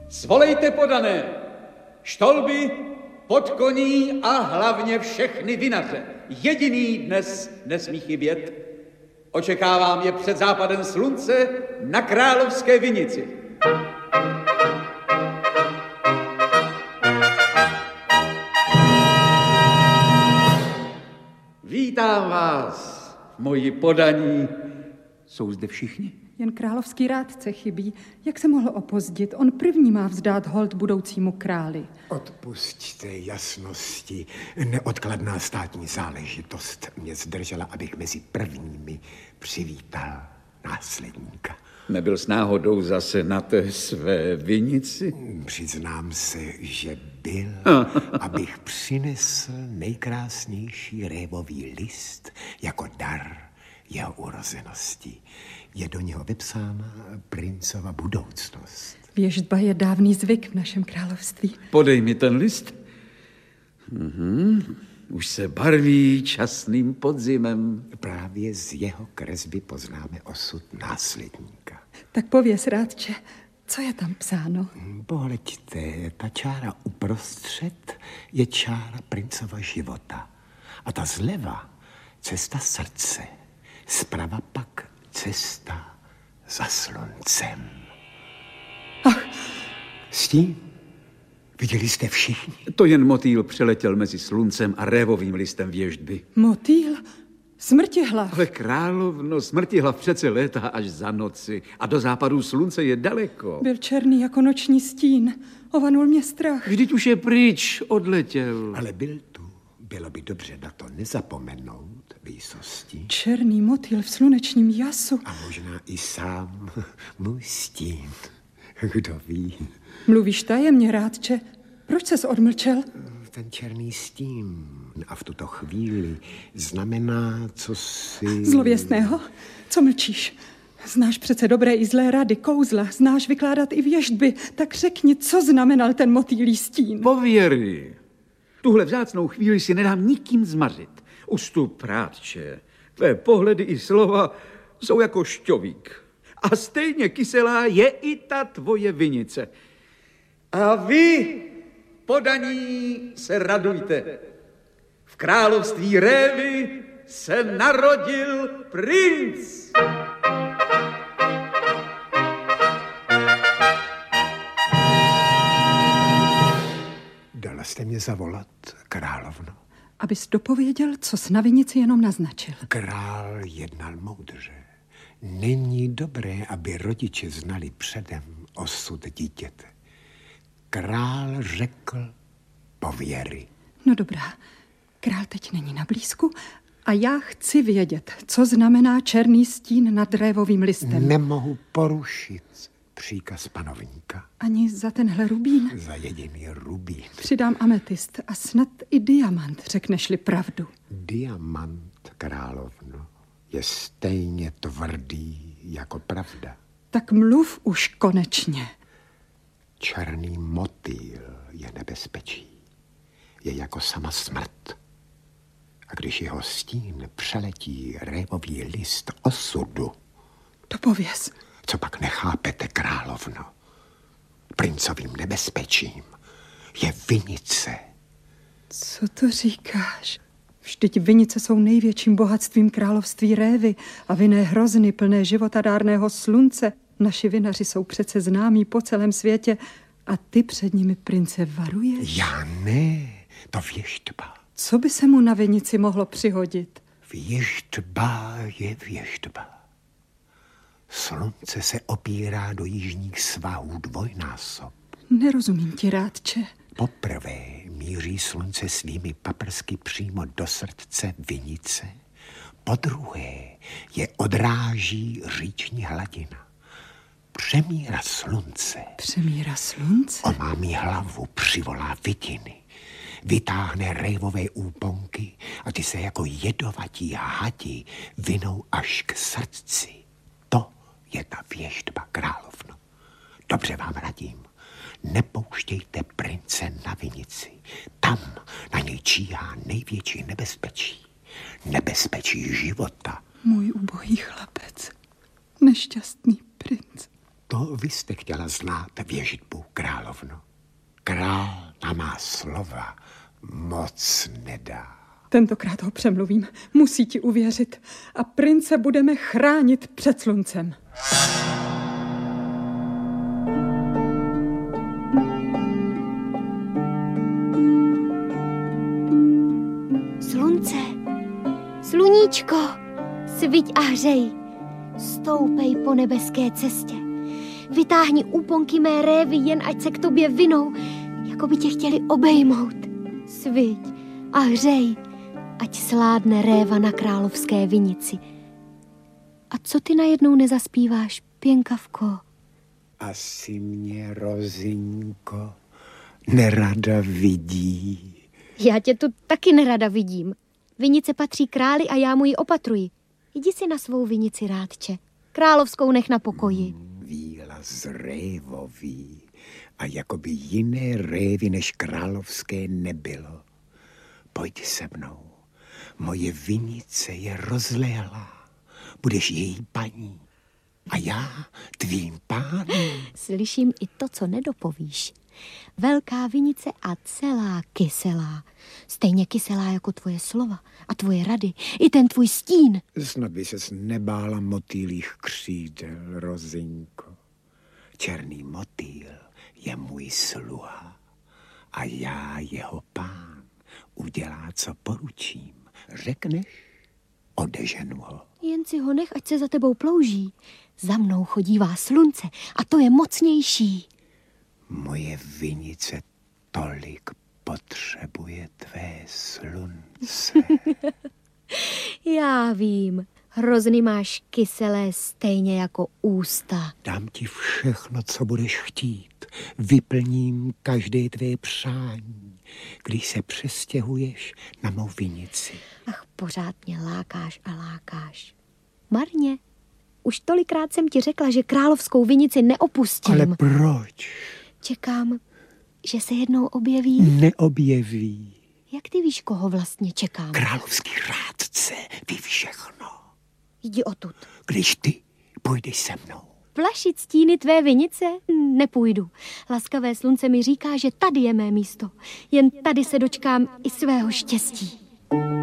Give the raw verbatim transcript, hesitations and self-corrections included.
Svolejte podané, štolby, podkoní a hlavně všechny vinaře. Jediný dnes nesmí chybět. Očekávám je před západem slunce na Královské vinici. Vítám vás, moji podaní. Jsou zde všichni? Jen královský rádce chybí. Jak se mohl opozdit? On první má vzdát hold budoucímu králi. Odpusťte jasnosti. Neodkladná státní záležitost mě zdržela, abych mezi prvními přivítal následníka. Nebyl s náhodou zase na té své vinici? Přiznám se, že byl, abych přinesl nejkrásnější révový list jako dar jeho urozenosti. Je do něho vypsána princova budoucnost. Věštba je dávný zvyk v našem království. Podej mi ten list. Mhm. Už se barví časným podzimem. Právě z jeho kresby poznáme osud následníka. Tak pověz, rádče, co je tam psáno? Pohleďte, ta čára uprostřed je čára princova života. A ta zleva cesta srdce. Zprava pak cesta za sluncem. Ach. Stín? Viděli jste všichni? To jen motýl přeletěl mezi sluncem a révovým listem věštby. Motýl? Smrtihlav. Ale královno, smrtihlav přece létá až za noci a do západu slunce je daleko. Byl černý jako noční stín. Ovanul mě strach. Vždyť už je pryč, odletěl. Ale byl tu. Bylo by dobře na to nezapomenout, výsosti. Černý motýl v slunečním jasu. A možná i sám můj stín. Kdo ví? Mluvíš tajemně, rádče. Proč ses odmlčel? Ten černý stín a v tuto chvíli znamená, co si... Zlověstného? Co mlčíš? Znáš přece dobré i zlé rady, kouzla, znáš vykládat i věštby, tak řekni, co znamenal ten motýlí stín. Pověry. Tuhle vzácnou chvíli si nedám nikým zmařit. Ustup, rádče. Tvé pohledy i slova jsou jako šťovík. A stejně kyselá je i ta tvoje vinice. A vy, podaní, se radujte. V království révy se narodil princ. Dala jste mě zavolat, královno? Abys dopověděl, co jsi na vinici jenom naznačil. Král jednal moudře. Není dobré, aby rodiče znali předem osud dítěte. Král řekl pověry. No dobrá, král teď není na blízku a já chci vědět, co znamená černý stín nad révovým listem. Nemohu porušit příkaz panovníka. Ani za tenhle rubín? Za jediný rubín. Přidám ametist a snad i diamant, řekneš-li pravdu. Diamant, královno, je stejně tvrdý jako pravda. Tak mluv už konečně. Černý motýl je nebezpečí. Je jako sama smrt. A když jeho stín přeletí révový list osudu... To pověz. Co pak nechápete, královno? Princovým nebezpečím je vinice. Co to říkáš? Vždyť vinice jsou největším bohatstvím království révy a vinné hrozny plné životadárného slunce. Naši vinaři jsou přece známí po celém světě a ty před nimi, prince, varuješ? Já ne, to věštba. Co by se mu na vinici mohlo přihodit? Věštba je věštba. Slunce se opírá do jižních svahů dvojnásob. Nerozumím ti, rádče. Poprvé míří slunce svými paprsky přímo do srdce vinice. Podruhé je odráží říční hladina. Přemíra slunce. Přemíra slunce? Omámí hlavu, přivolá vidiny. Vytáhne révové úponky a ty se jako jedovatí hadi vinou až k srdci. To je ta věštba, královno. Dobře vám radím. Nepouštějte prince na vinici. Tam na něj číhá největší nebezpečí. Nebezpečí života. Můj ubohý chlapec. Nešťastný princ. to vy jste chtěla znát věžitbu, královno. Král na má slova moc nedá. Tentokrát ho přemluvím. Musí ti uvěřit. A prince budeme chránit před sluncem. Slunce, sluníčko, sviť a hřej. Stoupej po nebeské cestě. Vytáhni úponky mé révy, jen ať se k tobě vinou, jako by tě chtěli obejmout. Sviť a hřej, ať sládne réva na královské vinici. A co ty najednou nezaspíváš, pěnkavko? Asi mě, Rozinko, nerada vidí. Já tě tu taky nerada vidím. Vinice patří králi a já mu ji opatruji. Jdi si na svou vinici, rádče. Královskou nech na pokoji. Víla z révový a jakoby jiné révy než královské nebylo. Pojď se mnou. Moje vinice je rozlehlá. Budeš její paní. A já tvým pánem. Slyším i to, co nedopovíš. Velká vinice a celá kyselá. Stejně kyselá jako tvoje slova a tvoje rady. I ten tvůj stín. Snad by ses nebála motýlích křídel, Rozinko. Černý motýl je můj sluha a já jeho pán. Udělá, co poručím. Řekneš, odeženu ho. Jen si ho nech, ať se za tebou plouží. Za mnou chodívá slunce a to je mocnější. Moje vinice tolik potřebuje tvé slunce. Já vím, hrozny máš kyselé stejně jako ústa. Dám ti všechno, co budeš chtít. Vyplním každé tvé přání, když se přestěhuješ na mou vinici. Ach, pořád mě lákáš a lákáš. Marně, už tolikrát jsem ti řekla, že královskou vinici neopustím. Ale proč? Čekám, že se jednou objeví. Neobjeví. Jak ty víš, koho vlastně čekám? Královský rádce ví všechno. Jdi odtud. Když ty půjdeš se mnou. Plašit stíny tvé vinice? Nepůjdu. Laskavé slunce mi říká, že tady je mé místo. Jen tady se dočkám i svého štěstí.